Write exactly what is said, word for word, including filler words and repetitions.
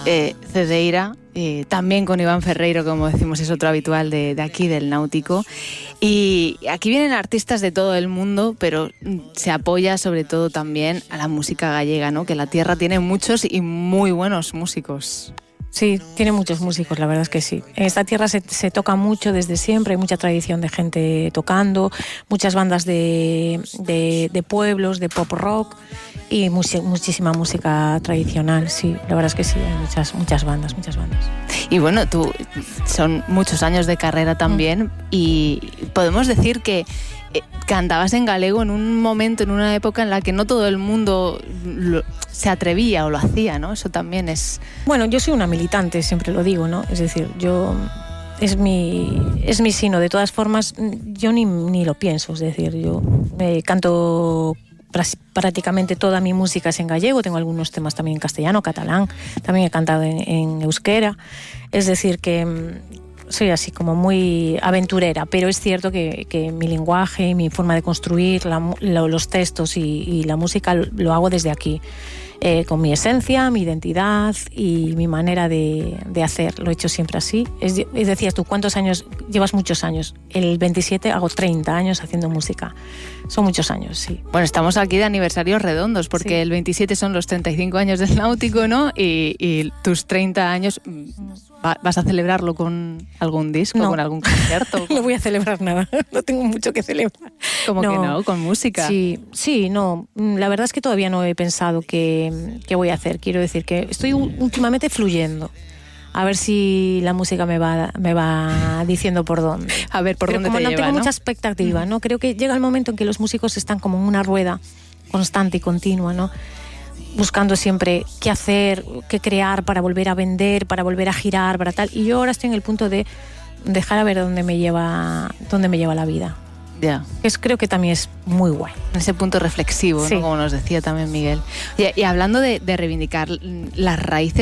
eh, Cedeira, eh, también con Iván Ferreiro, como decimos, es otro habitual de, de aquí, del Náutico. Y aquí vienen artistas de todo el mundo, pero se apoya sobre todo también a la música gallega, ¿no? Que la tierra tiene muchos y muy buenos músicos. Sí, tiene muchos músicos, la verdad es que sí. En esta tierra se, se toca mucho desde siempre, hay mucha tradición de gente tocando, muchas bandas de, de, de pueblos, de pop rock y much, muchísima música tradicional, sí, la verdad es que sí, hay muchas, muchas bandas, muchas bandas. Y bueno, tú, son muchos años de carrera también, mm. y podemos decir que eh, cantabas en galego en un momento, en una época en la que no todo el mundo lo, se atrevía o lo hacía, ¿no? Eso también es... Bueno, yo soy una militante, siempre lo digo, ¿no? Es decir, yo... Es mi, es mi sino, de todas formas, yo ni, ni lo pienso, es decir, yo eh, canto... prácticamente toda mi música es en gallego, tengo algunos temas también en castellano, catalán, también he cantado en, en euskera, es decir que soy así como muy aventurera, pero es cierto que, que mi lenguaje, mi forma de construir la, lo, los textos y, y la música lo hago desde aquí, eh, con mi esencia, mi identidad y mi manera de, de hacer, lo he hecho siempre así. Es, es decías tú, ¿cuántos años? Llevas muchos años, el veintisiete hago treinta años haciendo música, son muchos años, sí. Bueno, estamos aquí de aniversarios redondos, porque sí. El veintisiete son los treinta y cinco años del Náutico, ¿no? Y, y tus treinta años... ¿Vas a celebrarlo con algún disco, no. con algún concierto? No voy a celebrar nada, no tengo mucho que celebrar. ¿Cómo no. que no? ¿Con música? Sí, sí, no. La verdad es que todavía no he pensado qué, qué voy a hacer. Quiero decir que estoy últimamente fluyendo. A ver si la música me va, me va diciendo por dónde. A ver, por Pero dónde como te no lleva, tengo ¿no? mucha expectativa, ¿no? Creo que llega el momento en que los músicos están como en una rueda constante y continua, ¿no? Buscando siempre qué hacer, qué crear para volver a vender, para volver a girar, para tal. Y yo ahora estoy en el punto de dejar a ver dónde me lleva, dónde me lleva la vida. Ya. Yeah. Es, creo que también es muy guay. Ese punto reflexivo, sí. ¿no? Como nos decía también Miguel. Y, y hablando de, de reivindicar las raíces,